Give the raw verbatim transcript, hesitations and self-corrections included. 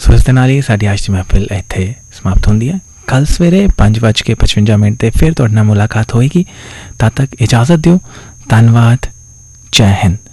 ਸੋ ਇਸ ਦੇ ਨਾਲ ਹੀ ਸਾਡੀ ਅੱਜ ਦੀ ਮਹਿਫਿਲ ਇੱਥੇ ਸਮਾਪਤ ਹੁੰਦੀ ਹੈ। ਕੱਲ੍ਹ ਸਵੇਰੇ ਪੰਜ ਵੱਜ ਕੇ ਪਚਵੰਜਾ ਮਿੰਟ 'ਤੇ ਫਿਰ ਤੁਹਾਡੇ ਨਾਲ ਮੁਲਾਕਾਤ ਹੋਏਗੀ। ਤਦ ਤੱਕ ਇਜਾਜ਼ਤ ਦਿਓ। ਧੰਨਵਾਦ। ਜੈ ਹਿੰਦ।